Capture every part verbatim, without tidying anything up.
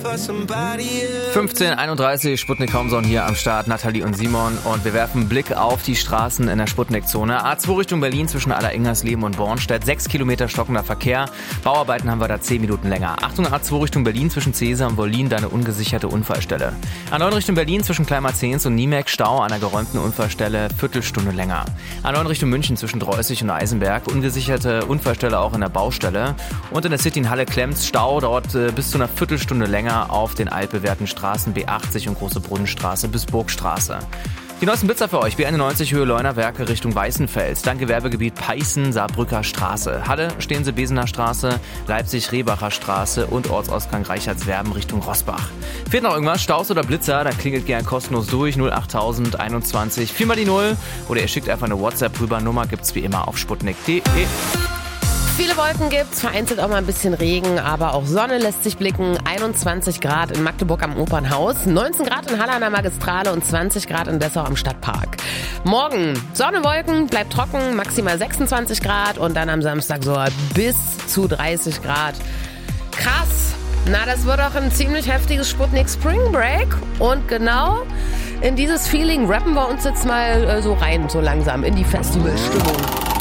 fünfzehn einunddreißig, Sputnik Homezone hier am Start, Nathalie und Simon, und wir werfen einen Blick auf die Straßen in der Sputnik-Zone. A zwei Richtung Berlin zwischen Allerengersleben und Bornstedt, sechs Kilometer stockender Verkehr. Bauarbeiten haben wir da zehn Minuten länger. Achtung, A zwei Richtung Berlin zwischen Cäsar und Wollin, da eine ungesicherte Unfallstelle. A neun Richtung Berlin zwischen Kleinmarzens und Niemek, Stau an einer geräumten Unfallstelle, Viertelstunde länger. A neun Richtung München zwischen Dreußig und Eisenberg, ungesicherte Unfallstelle auch in der Baustelle. Und in der City in Halle-Krems, Stau dauert äh, bis zu einer Viertelstunde länger auf den altbewährten Straßen B achtzig und Große Brunnenstraße bis Burgstraße. Die neuesten Blitzer für euch, B einundneunzig Höhe Leuner Werke Richtung Weißenfels, dann Gewerbegebiet Peißen, Saarbrücker Straße. Halle, Stehensee Besener Straße, Leipzig Rehbacher Straße und Ortsausgang Reichardswerben Richtung Rosbach. Fehlt noch irgendwas, Staus oder Blitzer, dann klingelt gern kostenlos durch, null acht null eins eins, vier mal die null, oder ihr schickt einfach eine WhatsApp rüber, Nummer gibt's wie immer auf sputnik punkt de. Viele Wolken gibt's, vereinzelt auch mal ein bisschen Regen, aber auch Sonne lässt sich blicken. einundzwanzig Grad in Magdeburg am Opernhaus, neunzehn Grad in Halle an der Magistrale und zwanzig Grad in Dessau am Stadtpark. Morgen Sonne, Wolken, bleibt trocken, maximal sechsundzwanzig Grad und dann am Samstag so bis zu dreißig Grad. Krass! Na, das wird auch ein ziemlich heftiges Sputnik Spring Break und genau in dieses Feeling rappen wir uns jetzt mal äh, so rein, so langsam in die Festivalstimmung.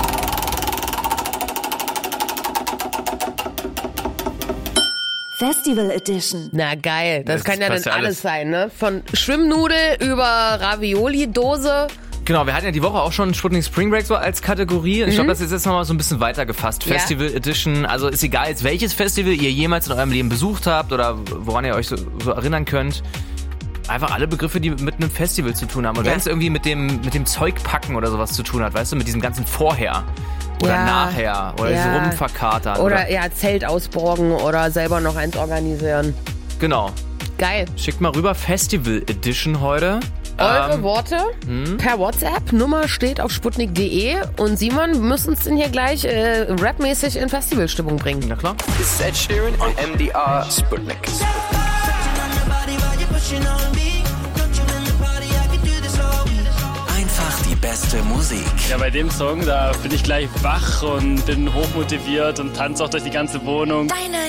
Festival Edition. Na geil, das, Das kann ja dann passt ja alles alles. sein, ne? Von Schwimmnudel über Ravioli-Dose. Genau, wir hatten ja die Woche auch schon Sputnik Spring Break so als Kategorie. Ich glaube, das ist jetzt nochmal so ein bisschen weiter gefasst. Ja. Festival Edition, also ist egal jetzt, welches Festival ihr jemals in eurem Leben besucht habt oder woran ihr euch so, so erinnern könnt. Einfach alle Begriffe, die mit einem Festival zu tun haben. Und Ja. wenn es irgendwie mit dem, mit dem Zeugpacken oder sowas zu tun hat, weißt du, mit diesem ganzen Vorher oder Ja. Nachher oder Ja. so rumverkatern. Oder, Oder, ja, Zelt ausborgen oder selber noch eins organisieren. genau. Geil. Schickt mal rüber, Festival Edition heute. Eure Ähm, Worte per WhatsApp. Nummer steht auf sputnik punkt de. Und Simon, wir müssen uns denn hier gleich äh, rapmäßig in Festivalstimmung bringen. na klar. This is Ed Sheeran on M D R Sputnik. Einfach die beste Musik. Ja, bei dem Song, da bin ich gleich wach und bin hochmotiviert und tanze auch durch die ganze Wohnung. Deine